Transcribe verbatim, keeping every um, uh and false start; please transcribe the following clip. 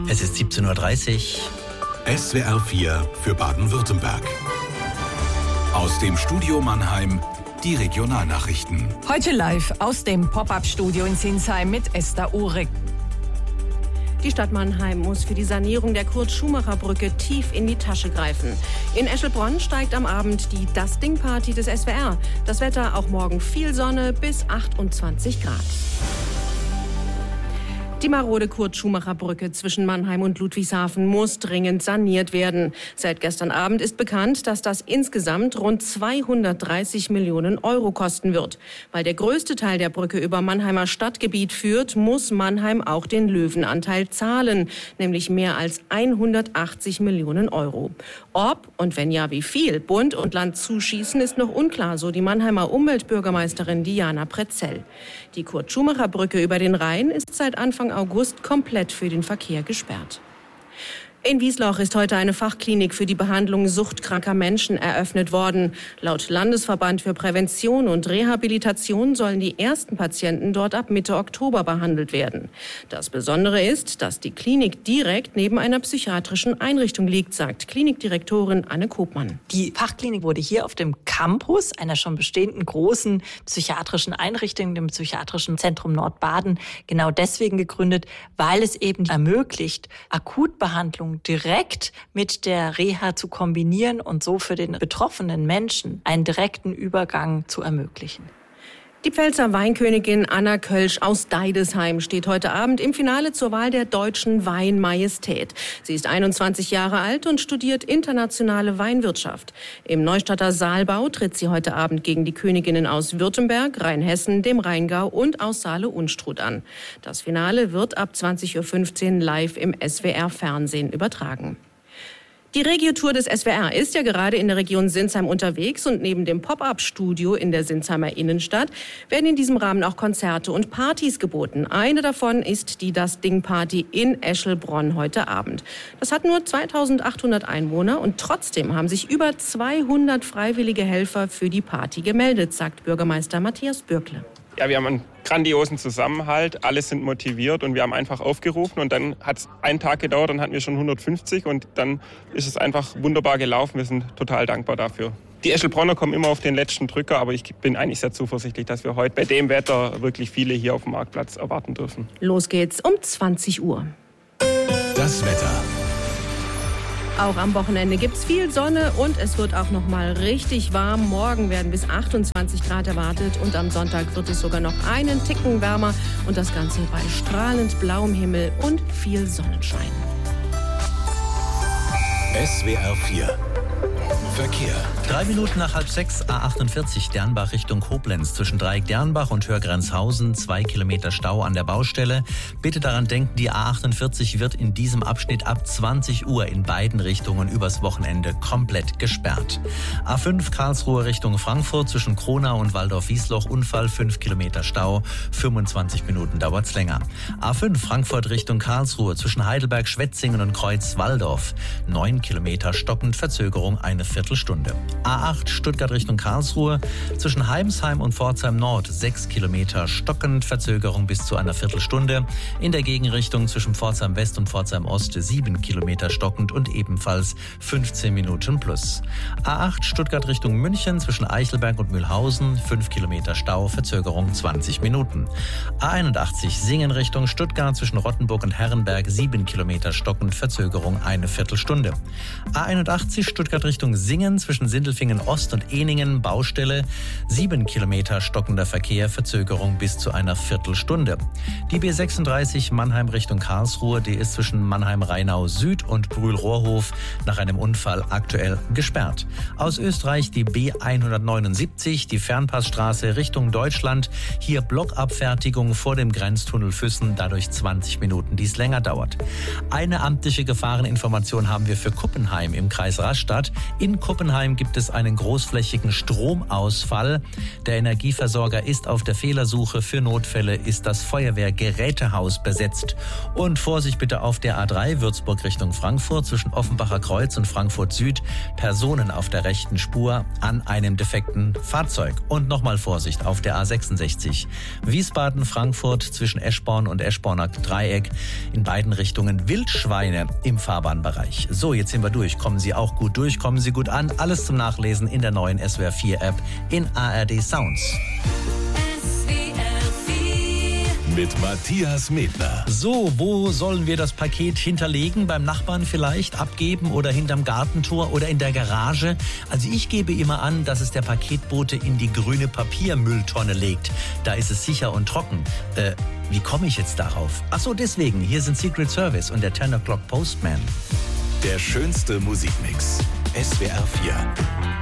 Es ist siebzehn Uhr dreißig. S W R vier für Baden-Württemberg. Aus dem Studio Mannheim die Regionalnachrichten. Heute live aus dem Pop-Up-Studio in Sinsheim mit Esther Uhrig. Die Stadt Mannheim muss für die Sanierung der Kurt-Schumacher-Brücke tief in die Tasche greifen. In Eschelbronn steigt am Abend die Das Ding-Party des S W R. Das Wetter auch morgen viel Sonne bis achtundzwanzig Grad. Die marode Kurt-Schumacher-Brücke zwischen Mannheim und Ludwigshafen muss dringend saniert werden. Seit gestern Abend ist bekannt, dass das insgesamt rund zweihundertdreißig Millionen Euro kosten wird. Weil der größte Teil der Brücke über Mannheimer Stadtgebiet führt, muss Mannheim auch den Löwenanteil zahlen, nämlich mehr als hundertachtzig Millionen Euro. Ob und wenn ja, wie viel Bund und Land zuschießen, ist noch unklar, so die Mannheimer Umweltbürgermeisterin Diana Pretzell. Die Kurt-Schumacher-Brücke über den Rhein ist seit Anfang August komplett für den Verkehr gesperrt. In Wiesloch ist heute eine Fachklinik für die Behandlung suchtkranker Menschen eröffnet worden. Laut Landesverband für Prävention und Rehabilitation sollen die ersten Patienten dort ab Mitte Oktober behandelt werden. Das Besondere ist, dass die Klinik direkt neben einer psychiatrischen Einrichtung liegt, sagt Klinikdirektorin Anne Kopmann. Die Fachklinik wurde hier auf dem Campus einer schon bestehenden großen psychiatrischen Einrichtung, dem Psychiatrischen Zentrum Nordbaden, genau deswegen gegründet, weil es eben ermöglicht, Akutbehandlung direkt mit der Reha zu kombinieren und so für den betroffenen Menschen einen direkten Übergang zu ermöglichen. Die Pfälzer Weinkönigin Anna Kölsch aus Deidesheim steht heute Abend im Finale zur Wahl der deutschen Weinmajestät. Sie ist einundzwanzig Jahre alt und studiert internationale Weinwirtschaft. Im Neustadter Saalbau tritt sie heute Abend gegen die Königinnen aus Württemberg, Rheinhessen, dem Rheingau und aus Saale-Unstrut an. Das Finale wird ab zwanzig Uhr fünfzehn live im S W R-Fernsehen übertragen. Die Regio-Tour des S W R ist ja gerade in der Region Sinsheim unterwegs und neben dem Pop-Up-Studio in der Sinsheimer Innenstadt werden in diesem Rahmen auch Konzerte und Partys geboten. Eine davon ist die Das Ding-Party in Eschelbronn heute Abend. Das hat nur zweitausendachthundert Einwohner und trotzdem haben sich über zweihundert freiwillige Helfer für die Party gemeldet, sagt Bürgermeister Matthias Bürkle. Ja, wir haben einen grandiosen Zusammenhalt, alle sind motiviert und wir haben einfach aufgerufen und dann hat es einen Tag gedauert, dann hatten wir schon hundertfünfzig und dann ist es einfach wunderbar gelaufen. Wir sind total dankbar dafür. Die Eschelbronner kommen immer auf den letzten Drücker, aber ich bin eigentlich sehr zuversichtlich, dass wir heute bei dem Wetter wirklich viele hier auf dem Marktplatz erwarten dürfen. Los geht's um zwanzig Uhr. Das Wetter. Auch am Wochenende gibt's viel Sonne und es wird auch noch mal richtig warm. Morgen werden bis achtundzwanzig Grad erwartet und am Sonntag wird es sogar noch einen Ticken wärmer und das Ganze bei strahlend blauem Himmel und viel Sonnenschein. S W R vier Verkehr. Drei Minuten nach halb sechs, A achtundvierzig Dernbach Richtung Koblenz. Zwischen Dreieck-Dernbach und Hörgrenzhausen zwei Kilometer Stau an der Baustelle. Bitte daran denken, die A achtundvierzig wird in diesem Abschnitt ab zwanzig Uhr in beiden Richtungen übers Wochenende komplett gesperrt. A fünf Karlsruhe Richtung Frankfurt zwischen Kronau und Waldorf-Wiesloch Unfall, fünf Kilometer Stau, fünfundzwanzig Minuten dauert's länger. A fünf Frankfurt Richtung Karlsruhe zwischen Heidelberg, Schwetzingen und Kreuz-Walldorf, neun Kilometer stockend, Verzögerung eine Viertelstunde. A acht Stuttgart Richtung Karlsruhe zwischen Heimsheim und Pforzheim Nord sechs Kilometer stockend, Verzögerung bis zu einer Viertelstunde. In der Gegenrichtung zwischen Pforzheim West und Pforzheim Ost sieben Kilometer stockend und ebenfalls fünfzehn Minuten plus. A acht Stuttgart Richtung München zwischen Eichelberg und Mühlhausen fünf Kilometer Stau, Verzögerung zwanzig Minuten. A einundachtzig Singen Richtung Stuttgart zwischen Rottenburg und Herrenberg sieben Kilometer stockend, Verzögerung eine Viertelstunde. A einundachtzig Stuttgart Richtung Singen zwischen Sindelfingen Ost und Ehningen Baustelle, sieben Kilometer stockender Verkehr, Verzögerung bis zu einer Viertelstunde. Die B sechsunddreißig Mannheim Richtung Karlsruhe, die ist zwischen Mannheim-Rheinau Süd und Brühl-Rohrhof nach einem Unfall aktuell gesperrt. Aus Österreich die B hundertneunundsiebzig, die Fernpassstraße Richtung Deutschland, hier Blockabfertigung vor dem Grenztunnel Füssen, dadurch zwanzig Minuten, die es länger dauert. Eine amtliche Gefahreninformation haben wir für Kuppenheim im Kreis Rastatt. In In Kuppenheim gibt es einen großflächigen Stromausfall. Der Energieversorger ist auf der Fehlersuche. Für Notfälle ist das Feuerwehrgerätehaus besetzt. Und Vorsicht bitte auf der A drei Würzburg Richtung Frankfurt zwischen Offenbacher Kreuz und Frankfurt Süd. Personen auf der rechten Spur an einem defekten Fahrzeug. Und nochmal Vorsicht auf der A sechsundsechzig Wiesbaden-Frankfurt zwischen Eschborn und Eschborner Dreieck. In beiden Richtungen Wildschweine im Fahrbahnbereich. So, jetzt sind wir durch. Kommen Sie auch gut durch, kommen Sie gut an. Alles zum Nachlesen in der neuen S W R vier App in A R D Sounds. Mit Matthias Medner. So, wo sollen wir das Paket hinterlegen? Beim Nachbarn vielleicht? Abgeben oder hinterm Gartentor oder in der Garage? Also ich gebe immer an, dass es der Paketbote in die grüne Papiermülltonne legt. Da ist es sicher und trocken. Äh, wie komme ich jetzt darauf? Ach so, deswegen. Hier sind Secret Service und der ten O'Clock Postman. Der schönste Musikmix. S W R vier.